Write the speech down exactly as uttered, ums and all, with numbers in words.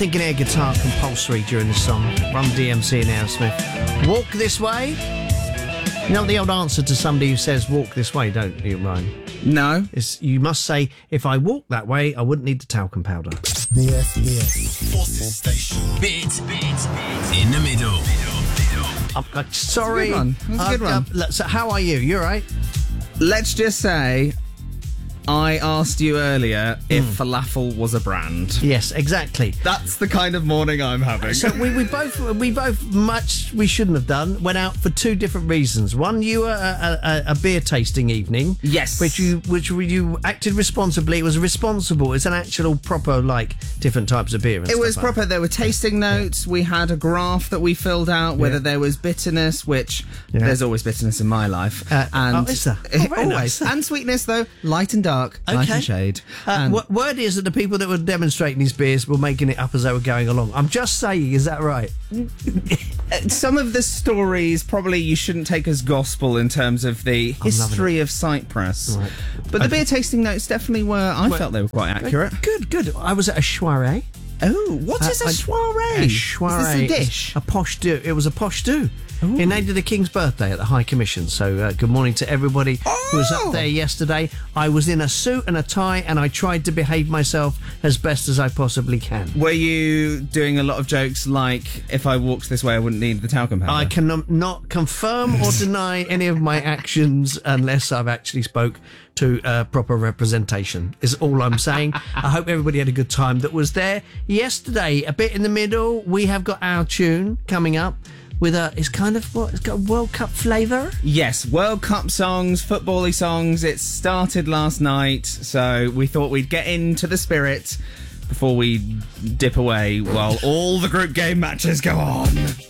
thinking air guitar compulsory during the song. Run D M C and Aerosmith. Walk this way. You know the old answer to somebody who says walk this way, don't you, Ryan? No. It's, you must say, if I walked that way, I wouldn't need the talcum powder. B F, B F. Forces Station. Bits, bits, bits. In the middle. I'm, uh, sorry. That's a good one. That's a good Uh, one. uh, so how are you? You all right? Let's just say, I asked you earlier if falafel was a brand. Yes, exactly. That's the kind of morning I'm having. So we, we both we both much we shouldn't have done went out for two different reasons. One, you were a, a, a beer tasting evening. Yes. Which you which you acted responsibly. It was responsible. It's an actual proper like different types of beer. And It stuff was like proper. that. There were tasting notes. We had a graph that we filled out whether Yeah. there was bitterness, which Yeah. there's always bitterness in my life. Uh, and oh, is there? Oh, very always. nice. And sweetness, though, light and dark, light Okay. and shade. Uh, And- w- word is that the people that were demonstrating these beers were making it up as they were going along. I'm just saying, is that right? Some of the stories probably you shouldn't take as gospel in terms of the history of Cyprus. Right. But the beer tasting notes definitely were, I felt they were quite accurate. Good, good. I was at a soiree. Oh, what is Uh, a I- soiree? A soiree. Is this a dish? A posh do. It was a posh do. In aid of the King's birthday at the High Commission. So uh, good morning to everybody who was Oh! up there yesterday. I was in a suit and a tie and I tried to behave myself as best as I possibly can. Were you doing a lot of jokes like, if I walked this way, I wouldn't need the talcum powder? I cannot not confirm or deny any of my actions unless I've actually spoke to uh, proper representation, is all I'm saying. I hope everybody had a good time that was there yesterday. A bit in the middle, we have got our tune coming up with a, it's kind of, what, it's got a World Cup flavour. Yes, World Cup songs, football-y songs. It started last night, so we thought we'd get into the spirit before we dip away while all the group game matches go on.